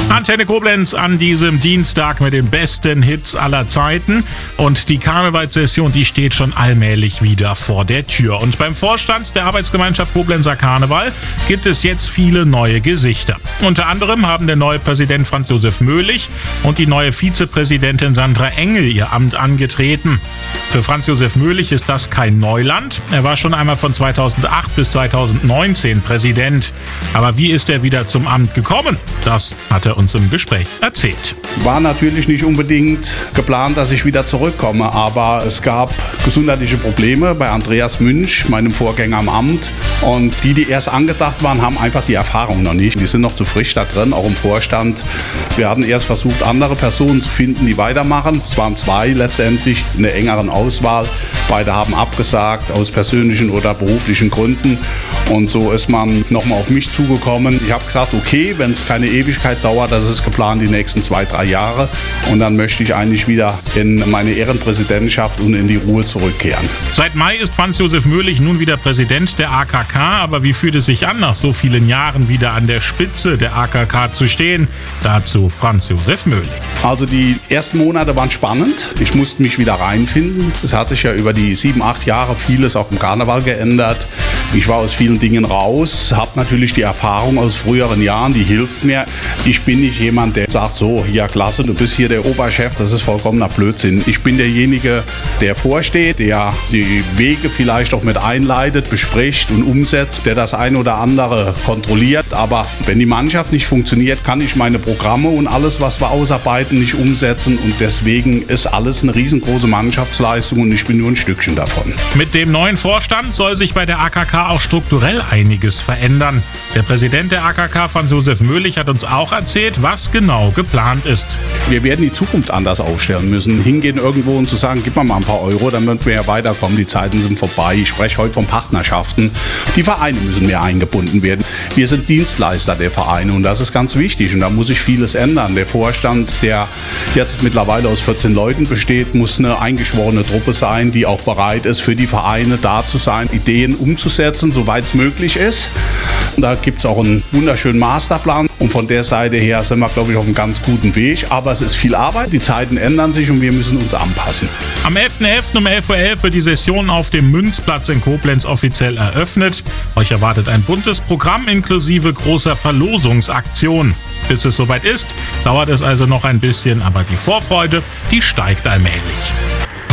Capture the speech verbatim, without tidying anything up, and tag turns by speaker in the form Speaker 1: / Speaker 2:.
Speaker 1: Antenne Koblenz an diesem Dienstag mit den besten Hits aller Zeiten. Und die Karnevalssession, die steht schon allmählich wieder vor der Tür. Und beim Vorstand der Arbeitsgemeinschaft Koblenzer Karneval gibt es jetzt viele neue Gesichter. Unter anderem haben der neue Präsident Franz Josef Möhlich und die neue Vizepräsidentin Sandra Engel ihr Amt angetreten. Für Franz Josef Möhlich ist das kein Neuland. Er war schon einmal von zweitausendacht bis zweitausendneunzehn Präsident. Aber wie ist er wieder zum Amt gekommen? Das hat er uns im Gespräch erzählt.
Speaker 2: War natürlich nicht unbedingt geplant, dass ich wieder zurückkomme, aber es gab gesundheitliche Probleme bei Andreas Münch, meinem Vorgänger am Amt. Und die, die erst angedacht waren, haben einfach die Erfahrung noch nicht. Die sind noch zu frisch da drin, auch im Vorstand. Wir hatten erst versucht, andere Personen zu finden, die weitermachen. Es waren zwei letztendlich in der engeren Auswahl. Beide haben abgesagt aus persönlichen oder beruflichen Gründen. Und so ist man nochmal auf mich zugekommen. Ich habe gesagt, okay, wenn es keine Ewigkeit dauert, das ist geplant die nächsten zwei, drei Jahre. Und dann möchte ich eigentlich wieder in meine Ehrenpräsidentschaft und in die Ruhe zurückkehren.
Speaker 1: Seit Mai ist Franz Josef Möhlich nun wieder Präsident der A K K. Aber wie fühlt es sich an, nach so vielen Jahren wieder an der Spitze der A K K zu stehen? Dazu Franz Josef Möhlich.
Speaker 2: Also die ersten Monate waren spannend. Ich musste mich wieder reinfinden. Es hat sich ja über die sieben, acht Jahre vieles auch im Karneval geändert. Ich war aus vielen Dingen raus, habe natürlich die Erfahrung aus früheren Jahren, die hilft mir. Ich bin nicht jemand, der sagt so, ja klasse, du bist hier der Oberchef, das ist vollkommener Blödsinn. Ich bin derjenige, der vorsteht, der die Wege vielleicht auch mit einleitet, bespricht und umsetzt, der das ein oder andere kontrolliert. Aber wenn die Mannschaft nicht funktioniert, kann ich meine Programme und alles, was wir ausarbeiten, nicht umsetzen. Und deswegen ist alles eine riesengroße Mannschaftsleistung und ich bin nur ein Stückchen davon.
Speaker 1: Mit dem neuen Vorstand soll sich bei der A K K auch strukturell einiges verändern. Der Präsident der A K K, Franz Josef Möhlich, hat uns auch erzählt, was genau geplant ist.
Speaker 2: Wir werden die Zukunft anders aufstellen müssen. Hingehen irgendwo und zu sagen, gib mir mal ein paar Euro, dann werden wir ja weiterkommen. Die Zeiten sind vorbei. Ich spreche heute von Partnerschaften. Die Vereine müssen mehr eingebunden werden. Wir sind Dienstleister der Vereine und das ist ganz wichtig. Und da muss sich vieles ändern. Der Vorstand, der jetzt mittlerweile aus vierzehn Leuten besteht, muss eine eingeschworene Truppe sein, die auch bereit ist, für die Vereine da zu sein, Ideen umzusetzen, soweit es möglich ist. Und da gibt es auch einen wunderschönen Masterplan. Und von der Seite her sind wir, glaube ich, auf einem ganz guten Weg. Aber es ist viel Arbeit, die Zeiten ändern sich und wir müssen uns anpassen.
Speaker 1: Am elften elften um elf Uhr elf wird die Session auf dem Münzplatz in Koblenz offiziell eröffnet. Euch erwartet ein buntes Programm inklusive großer Verlosungsaktion. Bis es soweit ist, dauert es also noch ein bisschen, aber die Vorfreude, die steigt allmählich.